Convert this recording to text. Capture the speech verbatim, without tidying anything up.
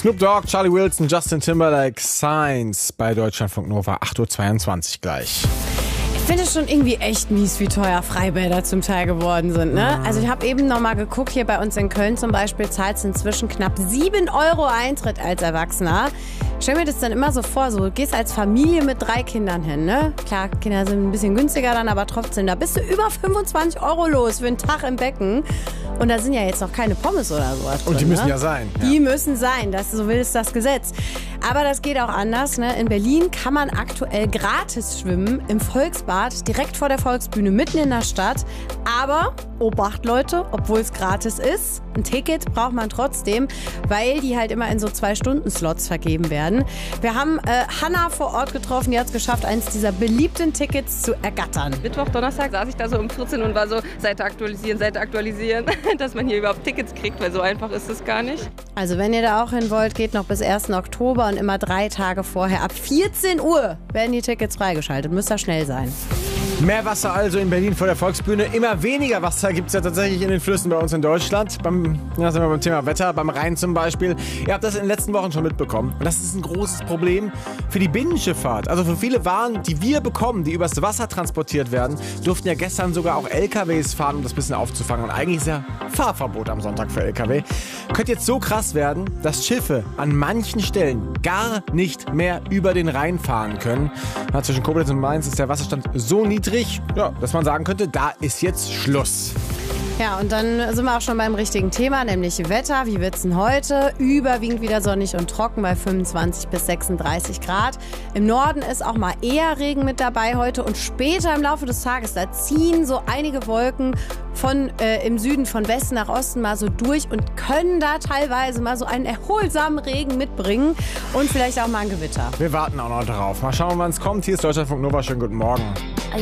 Snoop Dogg, Charlie Wilson, Justin Timberlake, Signs bei Deutschlandfunk Nova, acht Uhr zweiundzwanzig gleich. Ich finde es schon irgendwie echt mies, wie teuer Freibäder zum Teil geworden sind. Ne? Also ich habe eben noch mal geguckt, hier bei uns in Köln zum Beispiel zahlst du inzwischen knapp sieben Euro Eintritt als Erwachsener. Ich stell mir das dann immer so vor, so du gehst als Familie mit drei Kindern hin, ne? Klar, Kinder sind ein bisschen günstiger dann, aber trotzdem, da bist du über fünfundzwanzig Euro los für einen Tag im Becken. Und da sind ja jetzt noch keine Pommes oder sowas drin. Und die müssen ne? ja sein. Ja. Die müssen sein, das, so will es das Gesetz. Aber das geht auch anders. Ne? In Berlin kann man aktuell gratis schwimmen im Volksbad, direkt vor der Volksbühne, mitten in der Stadt. Aber, Obacht Leute, obwohl es gratis ist, ein Ticket braucht man trotzdem, weil die halt immer in so Zwei-Stunden-Slots vergeben werden. Wir haben äh, Hanna vor Ort getroffen, die hat es geschafft, eins dieser beliebten Tickets zu ergattern. Mittwoch, Donnerstag saß ich da so um vierzehn und war so, Seite aktualisieren, Seite aktualisieren, dass man hier überhaupt Tickets kriegt, weil so einfach ist es gar nicht. Also wenn ihr da auch hin wollt, geht noch bis ersten Oktober und immer drei Tage vorher. Ab vierzehn Uhr werden die Tickets freigeschaltet. Müsst ihr schnell sein. Mehr Wasser also in Berlin vor der Volksbühne. Immer weniger Wasser gibt es ja tatsächlich in den Flüssen bei uns in Deutschland. Beim, ja, sind wir beim Thema Wetter, beim Rhein zum Beispiel. Ihr habt das in den letzten Wochen schon mitbekommen. Und das ist ein großes Problem für die Binnenschifffahrt. Also für viele Waren, die wir bekommen, die übers Wasser transportiert werden, durften ja gestern sogar auch L K Ws fahren, um das ein bisschen aufzufangen. Und eigentlich ist ja Fahrverbot am Sonntag für L K W. Könnte jetzt so krass werden, dass Schiffe an manchen Stellen gar nicht mehr über den Rhein fahren können. Ja, zwischen Koblenz und Mainz ist der Wasserstand so niedrig, ja, dass man sagen könnte, da ist jetzt Schluss. Ja, und dann sind wir auch schon beim richtigen Thema, nämlich Wetter. Wie wird's denn heute? Überwiegend wieder sonnig und trocken bei fünfundzwanzig bis sechsunddreißig Grad. Im Norden ist auch mal eher Regen mit dabei heute und später im Laufe des Tages, da ziehen so einige Wolken von äh, im Süden von Westen nach Osten mal so durch und können da teilweise mal so einen erholsamen Regen mitbringen und vielleicht auch mal ein Gewitter. Wir warten auch noch drauf. Mal schauen, wann es kommt. Hier ist Deutschlandfunk Nova. Schönen guten Morgen.